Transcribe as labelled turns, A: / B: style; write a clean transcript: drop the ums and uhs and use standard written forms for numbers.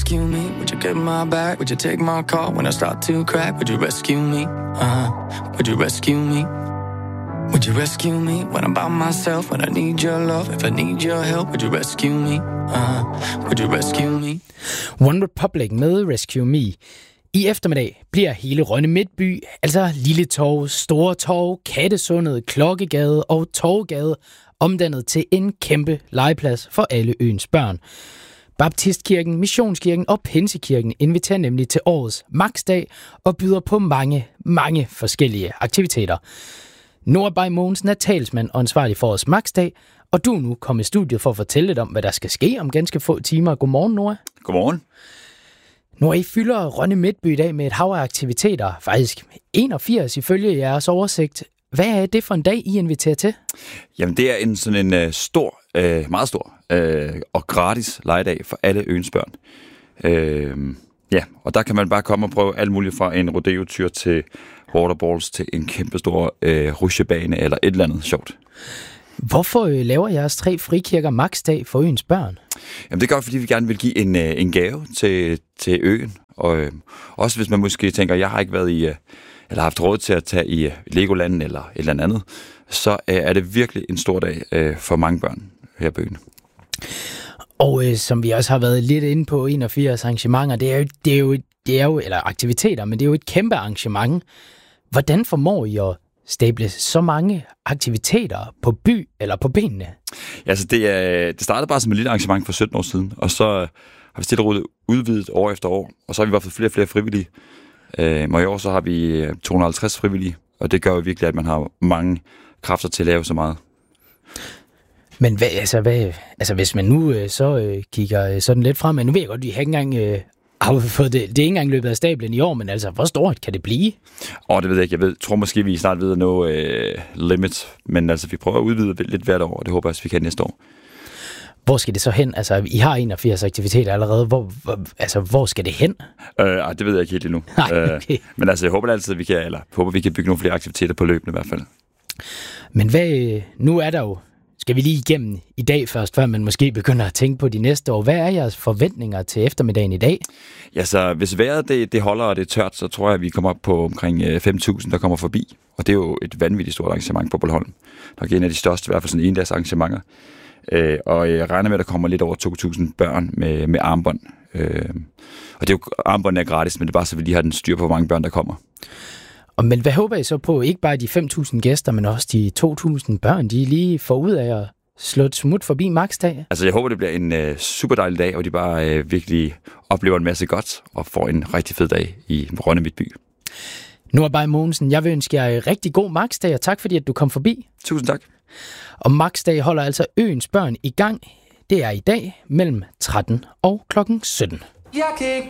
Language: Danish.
A: rescue me? Would you get my back? Would you take my call when I start to crack? Would you rescue me? Would you rescue me? Would you rescue me when I'm by myself? When I need your love, if I need your help, would you rescue me? Would you rescue me?
B: One Republic med Rescue Me. I eftermiddag bliver hele Rønne Midtby, altså Lille Torv, Store Torv, Kattesundet, Klokkegade og Torvgade, omdannet til en kæmpe legeplads for alle øens børn. Baptistkirken, Missionskirken og Pinsekirken inviterer nemlig til årets Maxdag og byder på mange forskellige aktiviteter. Nora Bay Mogensen er talsmand og ansvarlig for årets Maxdag, og du er nu kommet i studiet for at fortælle lidt om, hvad der skal ske om ganske få timer. Godmorgen, Nora.
C: Godmorgen.
B: Nora, I fylder Rønne Midtby i dag med et hav af aktiviteter, faktisk 81 ifølge jeres oversigt. Hvad er det for en dag, I inviterer til?
C: Jamen, det er sådan en stor, meget stor og gratis legedag for alle øens børn. Ja, og der kan man bare komme og prøve alt muligt fra en rodeo-tur til waterballs til en kæmpestor rutsjebane eller et eller andet sjovt.
B: Hvorfor laver jeres 3 frikirker Maxdag for øens børn?
C: Jamen, det gør fordi vi gerne vil give en gave til øen. Og også hvis man måske tænker, jeg har ikke været i eller haft råd til at tage i Legoland eller et eller andet, så er det virkelig en stor dag for mange børn her på øen.
B: Og som vi også har været lidt inde på, 81 arrangementer, det er jo eller aktiviteter, men det er jo et kæmpe arrangement. Hvordan formår I at stable så mange aktiviteter på by eller på benene? Ja,
C: altså det startede bare som et lille arrangement for 17 år siden, og så har vi stille og roligt udvidet år efter år, og så har vi bare fået flere og flere frivillige. Og i år så har vi 250 frivillige, og det gør jo virkelig, at man har mange kræfter til at lave så meget.
B: Men hvis man nu kigger sådan lidt frem, men nu ved jeg godt, at vi har ikke engang fået det er ikke engang løbet af stablen i år, men altså, hvor stort kan det blive?
C: Det ved jeg ikke. Jeg tror måske, vi er snart ved at nå limit, men altså, vi prøver at udvide lidt hvert år, og det håber jeg, at vi kan næste år.
B: Hvor skal det så hen? Altså, I har 81 aktiviteter allerede. Hvor skal det hen?
C: Det ved jeg ikke helt endnu. Okay. Men altså, jeg håber altid, at vi kan bygge nogle flere aktiviteter på løbende i hvert fald.
B: Men nu er der jo, skal vi lige igennem i dag først, før man måske begynder at tænke på de næste år. Hvad er jeres forventninger til eftermiddagen i dag? Ja,
C: så hvis vejret det holder, og det er tørt, så tror jeg, at vi kommer op på omkring 5.000, der kommer forbi. Og det er jo et vanvittigt stort arrangement på Bornholm. Der er en af de største, i hvert fald sådan en-dags arrangementer. Og jeg regner med, at der kommer lidt over 2.000 børn med armbånd. Og det er jo, armbånd er gratis, men det er bare så, vi lige har den styr på, hvor mange børn, der kommer.
B: Men hvad håber I så på? Ikke bare de 5.000 gæster, men også de 2.000 børn, de lige får ud af at slå et smut forbi Maxdag?
C: Altså, jeg håber, det bliver en super dejlig dag, og de bare virkelig oplever en masse godt, og får en rigtig fed dag i Rønne Midtby.
B: Nora Bay Mogensen, jeg vil ønske jer rigtig god Maxdag, og tak fordi, at du kom forbi.
C: Tusind tak.
B: Og Maxdag holder altså øens børn i gang. Det er i dag mellem 13 og klokken 17.